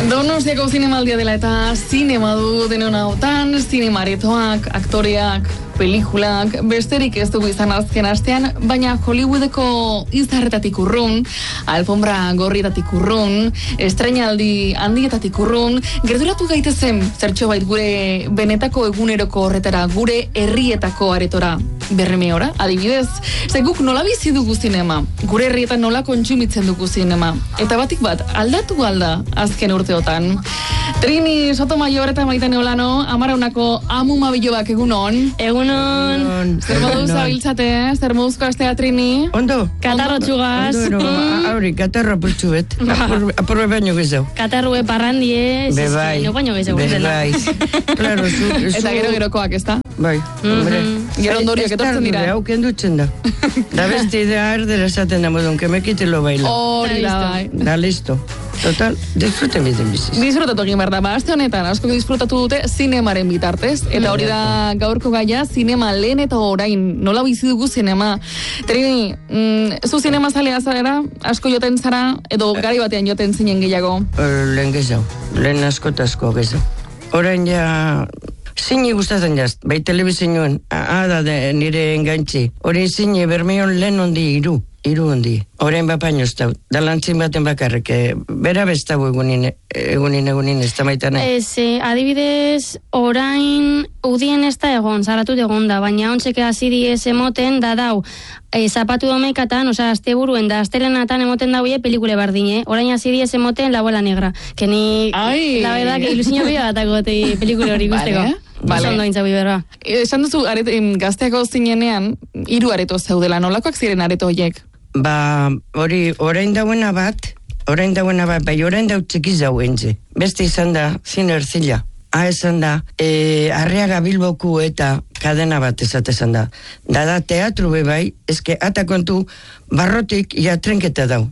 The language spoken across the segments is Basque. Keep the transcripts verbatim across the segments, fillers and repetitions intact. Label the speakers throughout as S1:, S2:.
S1: Donostiako zinemaldia dela eta zinema du denon hautan, zinemaretoak, aktoreak, pelikulak, besterik ez dugu izan azken astean, baina Hollywoodeko izarretatik urrun, alfombra gorrietatik urrun, estrenaldi handietatik urrun, gerturatu gaitezen zertxo bait gure benetako eguneroko horretara, gure herrietako aretora, bermeora, adibidez, ze guk nola bizi dugu zinema, gure herrietan nola kontsumitzen dugu zinema, eta batik bat, aldatu alda azken urteotan. Trini Sotomayor eta Maite Neolano, amaraunako amumabilobak egunon.
S2: Egunon.
S1: Zer moduz abiltzate, zer moduzko astea, Trini?
S2: Ondo.
S3: Katarro txugaz.
S2: Ondo, no, aurri, katarro apurtxu bet. Apurre baino gezau.
S3: Katarrue parrandie,
S2: Bebai.
S3: no baino gezau.
S2: Bebai. Claro, zu...
S1: Eta gero gerokoak, ez da?
S2: Bai, hombre.
S1: Gero ondoriak etortzen dira.
S2: Hau kendutzen da. Da beste idea erdera esaten da modun, que me quite lo baila.
S1: Hori da, bai.
S2: Da, listo. Total, disfruten biten biziz.
S1: Disfrutatu egin behar da, ba, aste honetan, asko disfrutatu dute zinemaren bitartez, eta hori da gaurko gaia, zinema lehen eta orain, nola bizi dugu zinema. Trini, mm, zu zinema zalea zara, asko joten zara, edo gari batean joten zinen gehiago?
S2: Lehen gezau, lehen askotazko gezau. Orain ja... Zini gustatzen jaz, bai telebizioen, ada de nire engantzi. Hori zini bermeon lehen ondi iru, iru ondi. Horein bapaino ez dau, dalantzin baten bakarrik, bera bestau egunin, egunin, egunin, ez da maitana.
S3: Ez, adibidez, orain udien ez da egon, zaratut egon da, baina ontseke aziri ez emoten, da dau, e, zapatu domekatan, oza, azte buruen da, aztelenatan emoten dauie pelikule bardine, orain aziri ez emoten La Bola Negra, que ni,
S1: Ai.
S3: la verdad, que ilusinio bila datako pelikule hori guzteko.
S1: Vale. Vale.
S3: Ondo intzabi berba.
S1: Esan duzu, aret, em, gazteako zinenean, hiru areto zeudela, nolakoak ziren areto horiek?
S2: Ba, hori, orain dauena bat, orain dauena bat, bai orain dau txikiz dau entze. Beste izan da, zin erzila. Ha esan da, e, Arriaga Bilboku eta kadena bat esatezan da. Da da teatru be bai, eske ata kontu barrotik ia trenketa dau.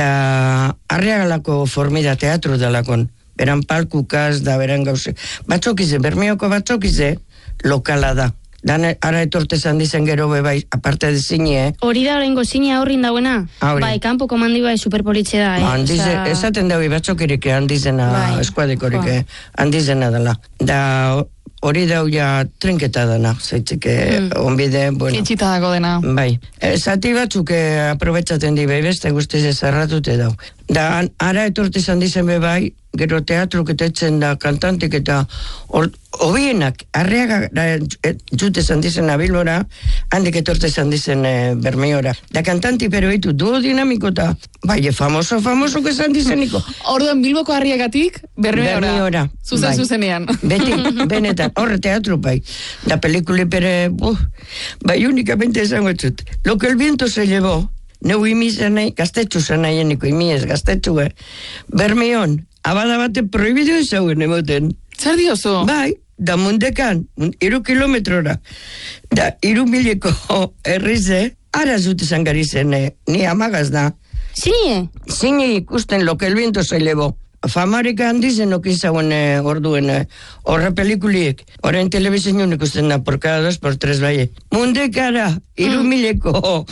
S2: Da Arriagalako formida teatru dalakon. Beran palkukaz da, beran gauze. Batzokize, Bermeoko batzokize, lokala da. Dan ara etortezan dizen gero bebai, aparte de zine,
S3: Hori da oraingo zine aurrin dauena?
S2: Aurrin.
S3: Bai, kanpo komandi bai superpolitxe da, eh?
S2: Handize,
S3: Osa-
S2: esaten daui batzokirik handizena,
S3: Bai.
S2: eskuadekorik
S3: Bai.
S2: handizena dela. Da hori dau ja trenketa dana, zeitzike
S3: Mm.
S2: onbide, bueno.
S1: Itxita dago dena.
S2: Bai, e, zati batzuk eh, aprobetsaten di bai, beste guztiz ezarratute dau. Da, an- ara etortezan dizen be bai, gero teatruk eta etzen da kantantik eta or, obienak, Arriaga e, jutezan dizen Abilbora, handik etortezan dizen e, Bermeora. Da kantanti pero eitu duo dinamiko eta, bai, famoso, famoso que esan dizeniko.
S1: Orduan Bilboko Harriagatik, Bermeora.
S2: Bermeora,
S1: Zuzen
S2: bai.
S1: zuzenean.
S2: Beti, benetan, horre teatro bai. Da pelikuli pere, uh, bai unikamente esango etxut. Lo que el viento se llevó, neu imi zanai, gaztetxu zanaieniko, imi ez gaztetxu, eh? Bermeon, abada bate prohibidu ezauen emoten.
S1: Zer diozu?
S2: Bai, da mundekan, iru kilometrora, da iru mileko herrize, ara zute zangari zen, eh? Ni amagaz da.
S3: Zine?
S2: Zine ikusten lo que el viento se llevó. Famarika handizen okizauen e, orduen e, horre pelikuliek. Horren telebizioen ikusten da, por cada dos, por tres, bai. Mundekara, iru mileko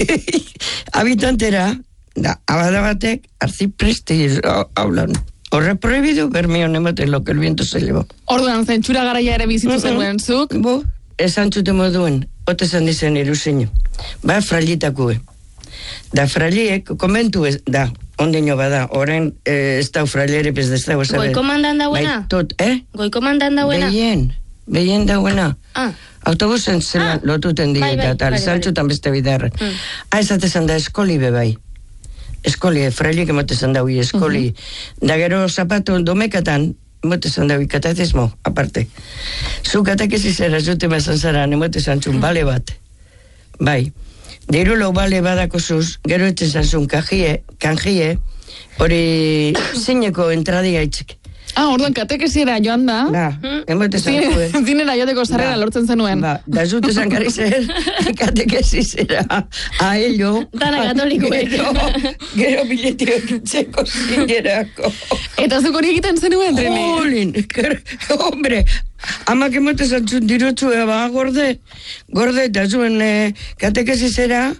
S2: habitantera, da, abada batek, arzi presti haulan. Horre prohibidu, Bermeon emoten lo que el viento se llevó.
S1: Orduan, zentsura garaia ere bizitu zenuen zuk.
S2: Bo, esan txute moduen, otezan dizen iruseño. Ba, fralitakue. Da fraliek, komentu ez, da, ondino bada, orain eh, ez dau fraliere, pez ez dau, sabe?
S3: Goiko mandan dauena?
S2: Bai, tot, eh?
S3: Goiko mandan dauena?
S2: Behien, behien dauena.
S3: Ah.
S2: Autobusen zela
S3: Ah.
S2: lotuten
S3: Bai,
S2: dieta,
S3: bai,
S2: tal,
S3: bai, bai.
S2: zantzutan beste bidarra.
S3: Mm.
S2: Ah, esatezan da eskoli be bai. Eskoli, eh, frailik emotezan daui eskoli. Da gero zapato domekatan, emotezan daui katekismo, aparte. Zu katekizizera zute mazan zara, emotezan txun bale bat. Bai. Diru lau bale badako zuz, gero etzen zantzun kanjie, kanjie, hori zineko entradia itzik.
S1: Ah, orduan katekesiera joan da.
S2: Ba, emote zantzue.
S1: Zinera joteko sarrera
S2: Ba.
S1: lortzen zenuen.
S2: Ba, da zute zankari zer, katekesizera, a ello.
S3: Dana katolikoek.
S2: Gero, gero biletioak itzeko zinerako.
S1: Eta zuk hori egiten zenuen, Trini?
S2: Jolin, ker- hombre, amak emote zantzun dirotzu eba gorde, gorde, eta zuen eh, katekesizera,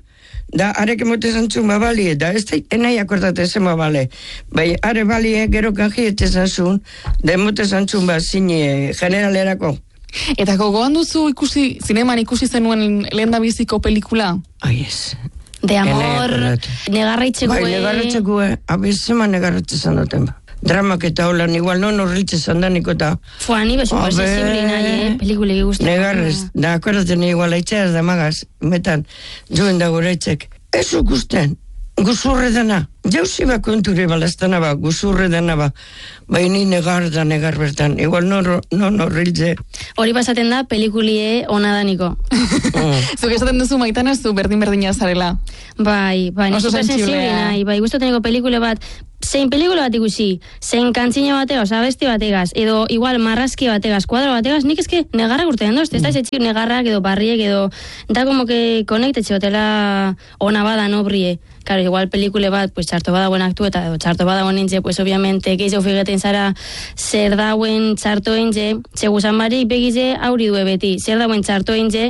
S2: da arek emote zantzun babali, da ez da, enai akortate zema bale. Bai, are balie gero kanjietxe zantzun, da emote zantzun ba zine generalerako.
S1: Eta gogoan duzu ikusi, zineman ikusi zenuen lehendabiziko pelikula?
S2: Ai ez.
S3: De amor, negarraitzeko.
S2: Bai, negarraitzeko, abizema negarratze zan duten ba. Dramak eta holan, igual non horritze zandaniko eta...
S3: Fua, ni besu posizibli nahi, eh? Pelikule guzti.
S2: Negarrez, da akordaten igual aitxeaz da magaz, metan, joen da gure etxek. Ez ukusten, guzurre dena. Jauzi ba konture balaztana ba, guzurre dena ba. Baini negar da negar bertan, igual non non horriltze.
S3: Hori pasaten da, pelikulie onadaniko.
S1: Zuk esaten duzu maitan ez du berdin-berdina zarela.
S3: Bai, bai,
S1: oso sensiblea.
S3: nahi, bai, gustateneko pelikule bat, zein pelikula bat ikusi, zein kantzina bategaz, abesti bategaz, edo igual marrazki bategaz, kuadro bategaz, nik eske negarrak urtean doz, ez da ez negarrak edo barriek edo, da como que konektetxe hotela ona bada nobrie. Claro, igual pelikule bat, pues txarto badagoen aktu eta edo txarto badagoen entze, pues obviamente gehiago figeten zara zer dauen txarto entze, seguzan barik begize auri due beti, zer dauen txarto entze,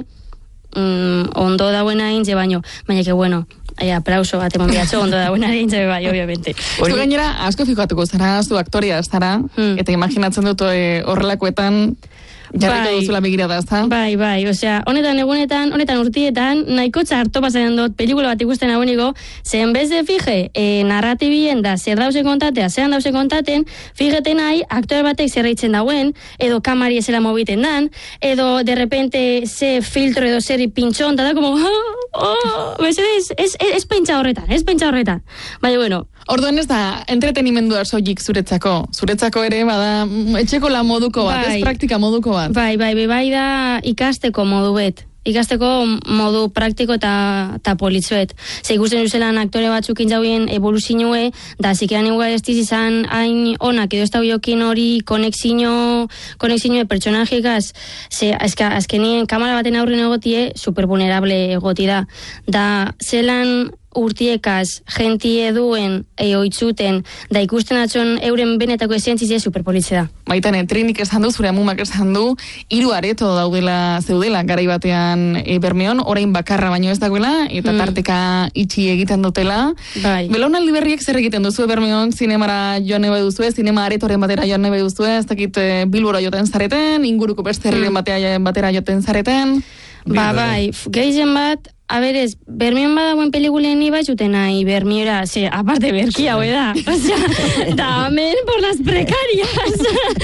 S3: mm, ondo dauena entze baino, baina que bueno, Ai, aplauso bat emon biatzo, ondo da buena egin bai, obviamente.
S1: Zu gainera, asko fikatuko zara, zu aktoria zara, hmm. eta imaginatzen dut e, horrelakoetan jarriko bai, duzula begirada, ezta?
S3: Bai, bai, osea, honetan egunetan, honetan urtietan, nahiko txarto pasatzen dut pelikula bat ikusten aguniko, zen bez de fije, e, narratibien da, zer dauze kontatea, zean dauze kontaten, fijeten nahi, aktore batek zerreitzen dauen, edo kamari ezela mobiten dan, edo de repente ze filtro edo zer pintxon, da da, como, oh, oh, besedez, ez, ez, ez pentsa horretan, ez pentsa horretan. Baina, bueno.
S1: Orduan ez da, entretenimendua soilik zuretzako. Zuretzako ere, bada, etxeko la moduko bat, bai, ez praktika moduko bat.
S3: Bai, bai, bai, bai da ikasteko modu bet. Ikasteko modu praktiko eta ta politzuet. Ze ikusten duzelan aktore batzuk intzauen evoluzioe, da zikean igual ez izan hain onak, edo ez da biokin hori konexio, konexioe pertsonajikaz, ze azka, azkenien kamera baten aurren egotie, supervulnerable egoti da. Da, zelan urtiekaz, gentie duen, e, oitzuten, da ikusten atxon euren benetako esentzizia superpolitze da.
S1: Baitane, Trinik esan du, zure amumak esan du, hiru areto daudela zeudela, garai batean e, Bermeon, orain bakarra baino ez dagoela, eta mm. tarteka itxi egiten dutela. Bai. Belaunaldi berriek zer egiten duzu Bermeon, zinemara joan nebe duzue, zinema aretoren batera joan nebe duzue, ez dakit e, Bilbora joten zareten, inguruko beste herriren mm. batera joten zareten.
S3: Ba, bai, gehien bat, a berez, Bermion badagoen pelikulen ni batzuten nahi, Bermiora, ze, aparte berki hau da, osea, da, amen por las precarias.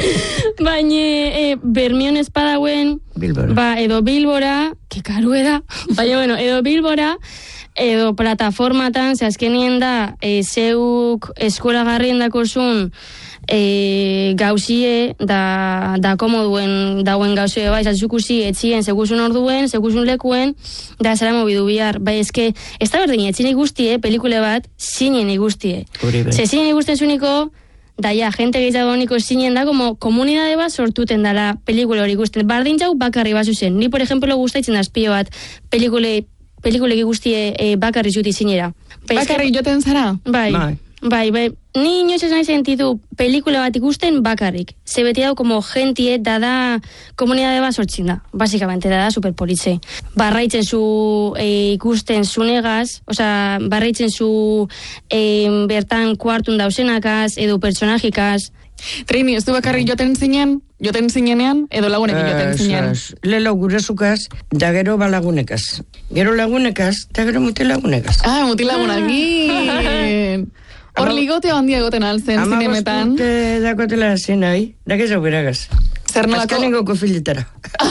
S3: Baina, e, Bermion ez badagoen, ba, edo Bilbora, que karu da, baina, bueno, edo Bilbora, edo plataformatan, ze azkenien da, e, zeuk eskola garrien dakozun, e, gauzie da, da komoduen dauen gauzie bai, zatzukusi etzien seguzun orduen, seguzun lekuen da zara mobidu bihar, bai eske ez da berdin, etzien iguztie, pelikule bat zinen iguztie, ze zinen igusten zuniko da ja, jente gehiago honiko zinen da, como komunidade bat sortuten dala pelikule hori igusten, bardin jau bakarri bat zuzen, ni por ejemplo guztaitzen da espio bat pelikule, pelikule guztie e, bakarri zuti zinera.
S1: Bakarri joten zara?
S3: Bai. Bai. Bai, bai, ni inoiz ez nahi sentitu pelikula bat ikusten bakarrik. Ze beti hau como gentie dada komunidade bat sortzin da. Basikamente dada superpolitze. Barraitzen zu e, ikusten zunegaz, oza, barraitzen zu e, bertan kuartun dausenakaz, edo pertsonajikaz.
S1: Trini, ez du bakarrik joten zinen, joten zinenean, edo lagunekin joten zinen?
S2: Lelo gurezukaz, da gero balagunekaz. Gero lagunekaz, da gero mutilagunekaz.
S1: Ah, mutilagunekin! Hor ligotea handia egoten alzen zinemetan.
S2: Amagos urte dakotela zen nahi, dakez hau beragaz.
S1: Zer nolako?
S2: Azkanengo kofiletara.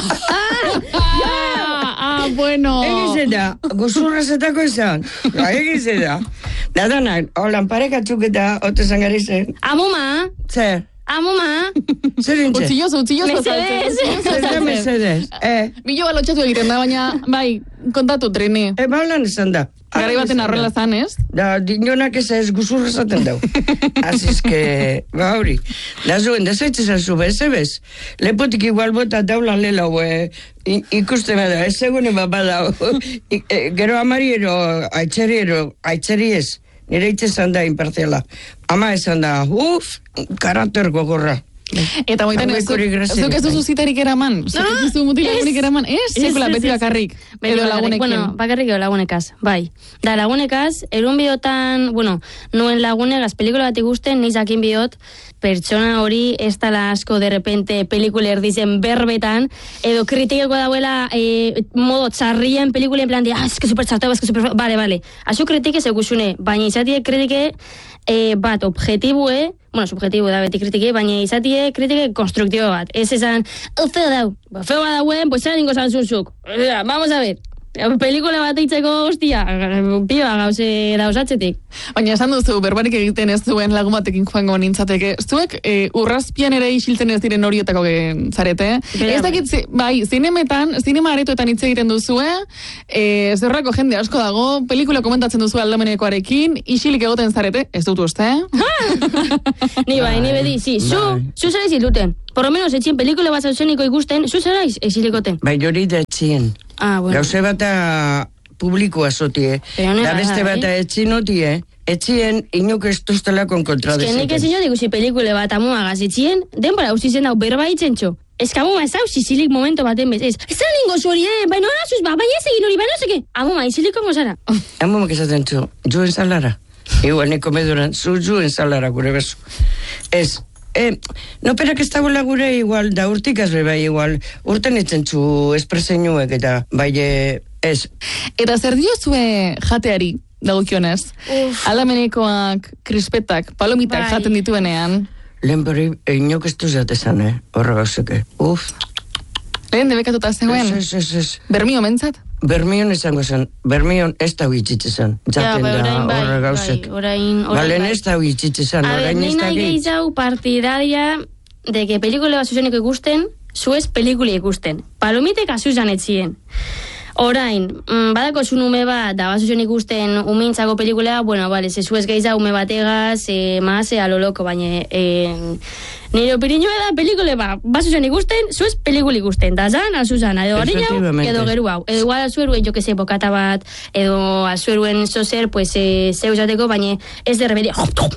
S1: Ah, bueno.
S2: Egize da, gozurra zetako izan. Egize da. Da danak, holan parekatzuk eta ote zangari zen.
S3: Amuma!
S2: Zer?
S3: Amuma!
S2: Zer dintze?
S1: Utzilloz, utzilloz.
S3: Mesedez!
S2: Zer mesedez? Eh.
S1: Bilo balotxatu egiten da, baina, bai, kontatu, Trini.
S2: E, baulan izan da.
S1: Garai baten arrela zan, ez?
S2: Da, dinonak ez ez guzurra zaten dau. Azizke, ba hori. Da zuen, da zaitzezan zu, bez, ebez? Lepotik igual bota daula lela, e, ikusten da, ez egune babada. E, gero amariero, aitzeriero, aitzeri ez. Nire itzezan da impartiala. Ama esan da, uf, karakter gogorra.
S1: Eta moitan,
S2: Hauek
S1: zuk
S2: koreografia,
S1: zuk ez duzu zitarik eraman? Zuk ez duzu mutilagunik eraman? Ez, sekula beti bakarrik. Edo lagunekin.
S3: Bueno, bakarrik edo lagunekaz, bai. Da lagunekaz, erun biotan, bueno, nuen lagunegaz pelikula bat ikusten, nizakin biot, pertsona hori ez tala asko de repente pelikule erdizen berbetan, edo kritikeko dauela eh, modo txarrien pelikule en plan de, ah, es que super txartau, es que super... Vale, vale. Azu kritike zekusune, baina izatie kritike eh, bat objetibue, bueno, subjetibo da beti kritike, baina izatie kritike konstruktibo bat. Ez esan, oh, feo dau, feo bat dauen, pues zera ningo zanzunzuk. Vamos a ver. Pelikula bat eitzeko, hostia, piba gauze dauzatzetik.
S1: Baina esan duzu, berbarik egiten ez duen lagun batekin joango nintzateke. Zuek e, urrazpian ere isiltzen ez diren horietako zarete. Ez dakit, zi, bai, zinemetan, zinema aretoetan hitz egiten duzue, e, zerrako jende asko dago, pelikula komentatzen duzu aldamenekoarekin, isilik egoten zarete, ez dut uste, eh?
S3: Ni bai, ni bedi, si, zu, zu zara iziluten. Por lo menos etxien pelikula bat zauzeniko ikusten, zu zara izilikoten.
S2: Bai, hori da etxien.
S3: Ah, bueno.
S2: Gauze bata publikoa zotie. Da beste bata etxinotie, etxien inok ez duztela konkontra
S3: dezeten. Ez que nik ezin jo diguzi pelikule bat amuagaz etxien, denbora hausizen dau berba itzen txo. Ez que amuma ez hau zizilik momento baten bez. Ez, ez zara ningo zuri, eh? Baina hori azuz, ba, baina ez egin hori, baina ez egin. Amuma, izilik kongo zara.
S2: Amuma kezaten txo, jo ensalara. Igual niko meduran, zu jo ensalara gure bezu. Ez, Eh, no, pero que estagoela gure igual, da urtikaz bai igual, urten itzen zu espresenuek eta bai ez.
S1: Eta zer diozue jateari dagokionez? Aldamenekoak, krispetak, palomitak bai. Jaten dituenean?
S2: Lehen beri, inok ez duz jatezan, eh? Horra gauzeke. Uf.
S1: Lehen debekatuta zegoen?
S2: Ez, ez, ez.
S1: Bermio mentzat?
S2: Bermion izango zen, bermion ez da huitzitzen, jaten da horre gauzek.
S3: Orain, orain,
S2: Balen ez da huitzitzen, orain ez da
S3: gitz. Nahi gehiago partidaria de que pelikule bat zuzeniko ikusten, zuez pelikule ikusten. Palomitek azuzan etzien. Orain, mm, badako zun ume bat, da bazuzen ikusten umintzako pelikula, bueno, bale, ze zuez gehiago ume bategaz, e, maase alo loko, baina e, nire opinioa da pelikule bat, bazuzen ikusten, zuez pelikule ikusten, da zan, azuzan, edo harina, edo geru hau, edo igual azueruen, jo que se, bokata bat, edo azueruen zozer, pues, e, zeu zateko, baina ez de reberia,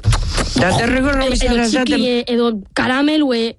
S2: da terregorro bizarra zaten,
S3: edo karamelue,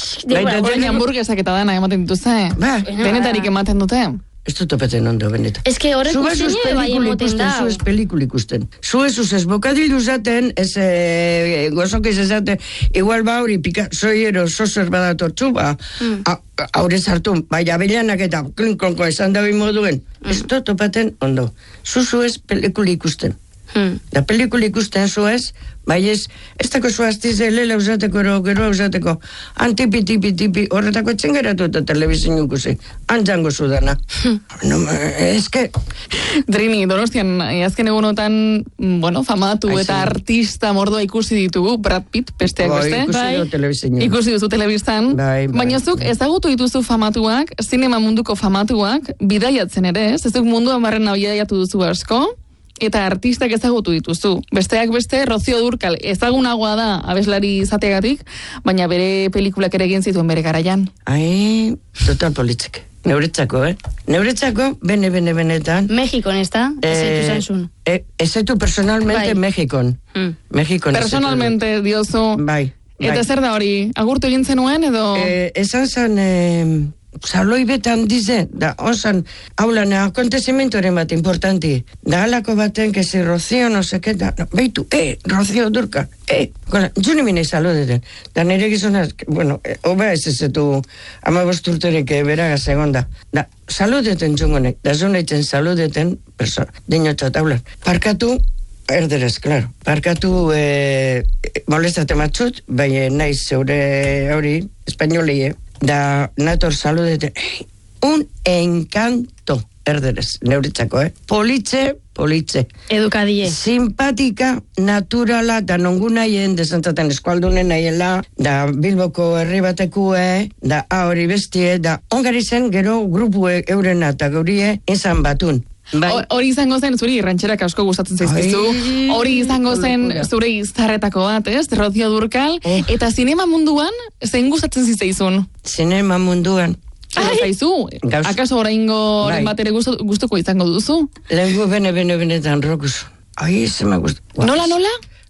S1: orain hamburguesak eta dana ematen dituzte, denetarik ematen dute.
S2: Ez dut opeten ondo, benetan.
S3: Ez que horrek ikusten bai emoten da.
S2: Zu ez pelikul ikusten. Zu ez uz ez bokadilu zaten, ez e, gozok ez ezaten, igual ba hori pika, soiero, sozer badatortzu, ba, haure mm. zartu, bai abelanak eta klinkonko esan dabi moduen. Mm. Ez dut opeten ondo. Zu zu ez pelikul ikusten. Hmm. Da pelikula ikusten zu ez, bai ez, ez dako zuaztiz elela usateko, gero usateko, antipi, tipi, tipi, horretako txengeratu eta telebizin ikusi, antzango zudana. Hmm. No, ez que...
S1: Drini, Donostian, azken egunotan, bueno, famatu Ai, eta artista mordoa ikusi ditugu, Brad Pitt, besteak
S2: bai,
S1: beste.
S2: Ikusi bai, telebizin.
S1: Ikusi duzu telebiztan.
S2: Bai, bai,
S1: baina zuk ezagutu dituzu famatuak, zinema munduko famatuak, bidaiatzen ere, ez zuk munduan barren bidaiatu duzu asko, eta artistak ezagutu dituzu. Besteak beste, Rocío Dúrcal ezagunagoa da abeslari izateagatik, baina bere pelikulak ere egin zituen bere garaian.
S2: Ai, total politzek. Neuretzako, eh? Neuretzako, bene, bene, benetan.
S3: Mexikon, ez da? Ez etu zantzun.
S2: Ez etu personalmente bai. Mexikon. Mm. Mexikon.
S1: Personalmente, diozu.
S2: Bai.
S1: Eta bai. Zer da hori? Agurtu egin zenuen, edo?
S2: Eh, esan zan... Eh, Saloi betan dize, da osan, haulan, akontezimientoren bat importanti. Da halako baten, que si Rocío, no seke, da, no, beitu, eh, Rocío Dúrcal, eh, kola, juni minei saludeten. Da nire gizonaz, bueno, eh, oba ez ezetu amabosturterik beraga segonda. Da, saludeten jungonek, da zunaitzen saludeten, persona, dinotxat, haulan. Parkatu, erderez, claro. Parkatu, eh, molestate matxut, bai naiz zeure hori, espainolie, da nator saludete, un encanto, erderez, neuritzako, eh? Politze, politze.
S3: Edukadie.
S2: Simpatika, naturala, da nongu nahien, desantzaten eskualdunen nahiela, da Bilboko herri batekue, da hori bestie, da ongari zen gero grupue eurena eta gaurie izan batun.
S1: Hori bai. Izango zen, zuri rantxerak asko gustatzen zaizkizu, hori izango zen zure izarretako bat, ez, Rocío Dúrcal, oh. Eta zinema munduan, zein gustatzen zizaizun?
S2: Zinema munduan.
S1: Zer zaizu? Akaso oraingo bai. Bat ere gustuko izango duzu?
S2: Lehenko bene, bene, benetan rokus. Ai, ze ma gustu.
S1: Nola, nola?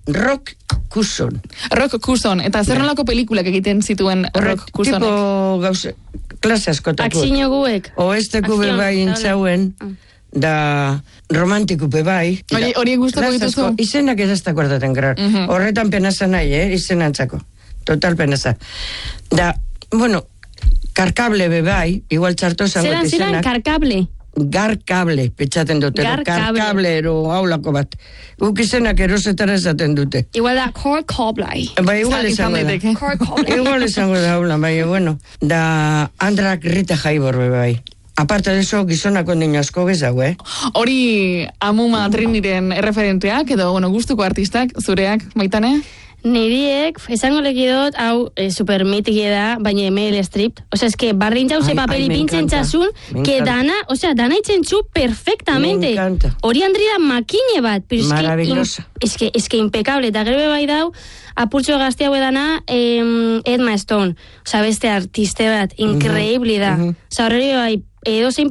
S2: Rock Hudson.
S1: Rock Hudson, eta zer nolako pelikulak egiten zituen Rock Hudsonek?
S2: Tipo gauze, klase askotako.
S3: Akzino guek.
S2: Oesteko bebai intzauen, da romantiku bebai.
S1: Hori, hori gustako dituzu?
S2: Izenak ez ez dakordaten grar.
S1: Mhm.
S2: Horretan penasa nahi, eh? Izen antzako. Total penasa. Da, bueno, karkable bebai, igual txarto zango
S3: Zeran, zeran,
S2: izenak.
S3: karkable.
S2: Garkable, petxaten dute.
S3: Garkable.
S2: Karkable ero haulako bat. Guk izenak erosetara esaten dute.
S3: Igual da, korkable.
S2: Ba, igual
S1: Izan
S2: izango da.
S1: daiteke.
S3: Korkable.
S2: Igual izango da haula, bai, bueno. Da, Andrak Rita Jaibor bebai. Aparte de eso, gizonak ondino asko gezau, eh?
S1: Hori Amuma Triniren erreferenteak, edo, bueno, gustuko artistak, zureak, Maitane?
S3: Niriek, esango lekidot, hau e, supermitiki da, baina Meryl Streep. Osea, eske, bardin txause
S2: Ai,
S3: papeli
S2: ai, me
S3: pintzen
S2: encanta.
S3: txasun,
S2: Me
S3: que
S2: encanta.
S3: dana, osea, dana itzen txu perfectamente.
S2: Me encanta.
S3: Hori Andri da makine bat, pero eske,
S2: Maravillosa.
S3: eske, eske impecable, eta gero bai dau, apurtxo gazte hau edana, em, Edma Stone. Osea, beste artiste bat, increíble da.
S2: Mhm.
S3: Osea, horreri bai, edo zein